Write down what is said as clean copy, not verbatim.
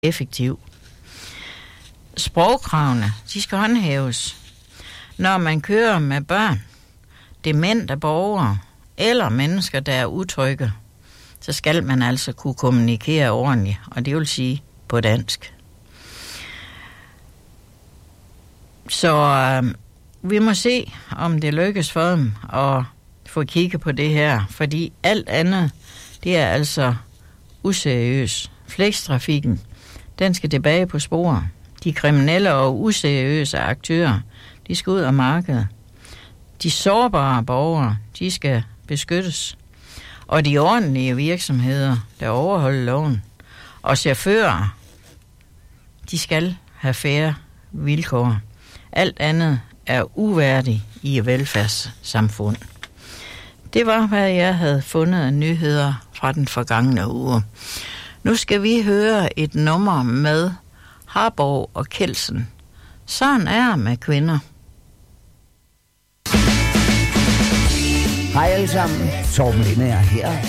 effektiv. Sprogkravene, de skal håndhæves. Når man kører med børn, demente borgere eller mennesker, der er utrygge, så skal man altså kunne kommunikere ordentligt, og det vil sige på dansk. Så vi må se, om det lykkes for dem at få kigget på det her, fordi alt andet, det er altså useriøst. Flextrafikken, den skal tilbage på sporet. De kriminelle og useriøse aktører, de skal ud af markedet. De sårbare borgere, de skal beskyttes. Og de ordentlige virksomheder, der overholder loven, og chauffører, de skal have fair vilkår. Alt andet er uværdigt i et velfærdssamfund. Det var, hvad jeg havde fundet af nyheder fra den forgangne uge. Nu skal vi høre et nummer med Harborg og Kelsen. Sådan er med kvinder. Hej alle sammen, Torben Linde er her.